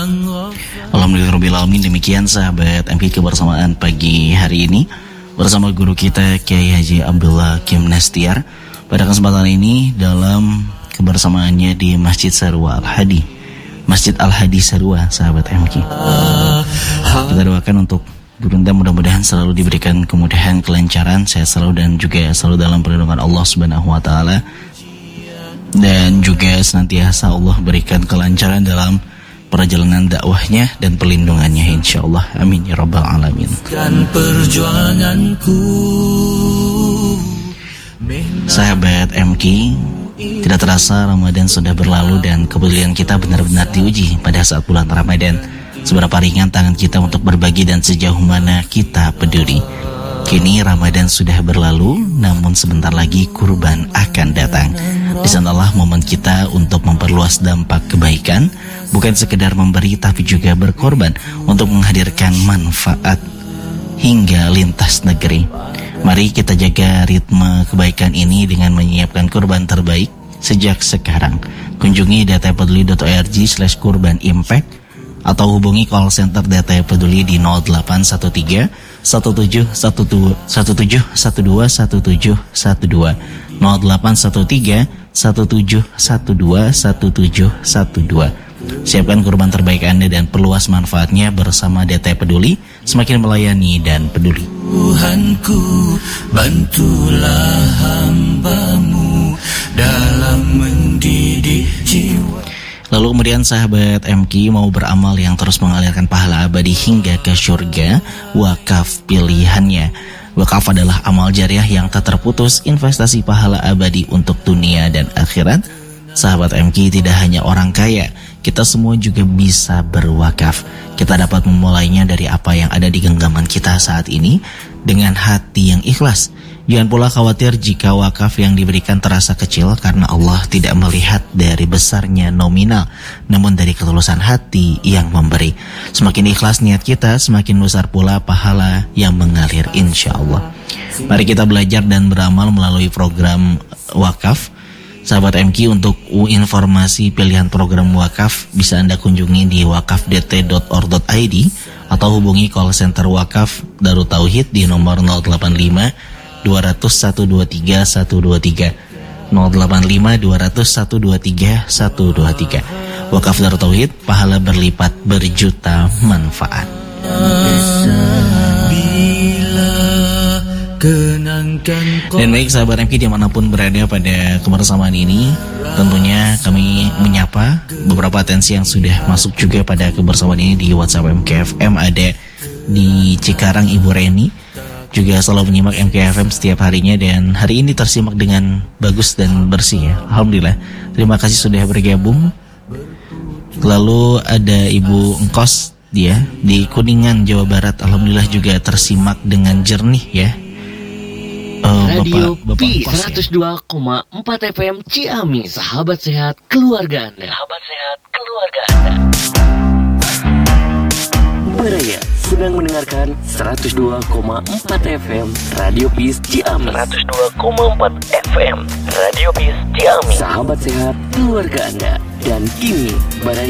Alhamdulillahirrahmanirrahim. Demikian sahabat MK kebersamaan pagi hari ini bersama guru kita Kiai Haji Abdullah Kim Nastiar. Pada kesempatan ini dalam kebersamaannya di Masjid Sarwa Al-Hadi, Masjid Al-Hadi Sarwa, sahabat MK. Kita doakan untuk Gurunda mudah-mudahan selalu diberikan kemudahan, kelancaran, sehat selalu dan juga selalu dalam perlindungan Allah Subhanahu wa taala. Dan juga senantiasa Allah berikan kelancaran dalam perjalanan dakwahnya dan perlindungannya insyaallah. Amin ya rabbal alamin. Sahabat MK, tidak terasa Ramadan sudah berlalu dan kepedulian kita benar-benar diuji pada saat bulan Ramadan. Seberapa ringan tangan kita untuk berbagi dan sejauh mana kita peduli. Kini Ramadan sudah berlalu, namun sebentar lagi kurban akan datang. Di sanalah momen kita untuk memperluas dampak kebaikan, bukan sekedar memberi tapi juga berkorban untuk menghadirkan manfaat hingga lintas negeri. Mari kita jaga ritme kebaikan ini dengan menyiapkan kurban terbaik sejak sekarang. Kunjungi dtpeduli.org/kurban-impact atau hubungi call center DT Peduli di 0813 1712 1712 0813 1712 1712. Siapkan kurban terbaik Anda dan perluas manfaatnya bersama DT Peduli, semakin melayani dan peduli. Tuhanku, bantulah hamba-Mu dalam mendidik jiwa. Lalu kemudian sahabat MK mau beramal yang terus mengalirkan pahala abadi hingga ke surga, wakaf pilihannya. Wakaf adalah amal jariah yang tak terputus, investasi pahala abadi untuk dunia dan akhirat. Sahabat MK, tidak hanya orang kaya, kita semua juga bisa berwakaf. Kita dapat memulainya dari apa yang ada di genggaman kita saat ini dengan hati yang ikhlas. Jangan pula khawatir jika wakaf yang diberikan terasa kecil, karena Allah tidak melihat dari besarnya nominal, namun dari ketulusan hati yang memberi. Semakin ikhlas niat kita, semakin besar pula pahala yang mengalir insya Allah. Mari kita belajar dan beramal melalui program wakaf. Sahabat MK, untuk informasi pilihan program wakaf bisa Anda kunjungi di wakafdt.org.id atau hubungi call center wakaf Darut Tauhid di nomor 085 200 123 123 085 200 123 123. Wakaf Darut Tauhid, pahala berlipat berjuta manfaat. Dan baik sahabat MK dimanapun berada pada kebersamaan ini, tentunya kami menyapa beberapa atensi yang sudah masuk juga pada kebersamaan ini di WhatsApp MKFM. Ada di Cikarang Ibu Reni, juga selalu menyimak MKFM setiap harinya dan hari ini tersimak dengan bagus dan bersih ya. Alhamdulillah, terima kasih sudah bergabung. Lalu ada Ibu Engkos, dia di Kuningan Jawa Barat, alhamdulillah juga tersimak dengan jernih ya. Radio Bapak P Engkos, 102,4 FM Ciamis, sahabat sehat keluarga Anda. Sahabat sehat keluarga Anda. Beraya sedang mendengarkan 102,4 FM Radio Peace Ciamis. 102,4 FM Radio Peace Ciamis, sahabat sehat keluarga Anda. Dan kini Baraya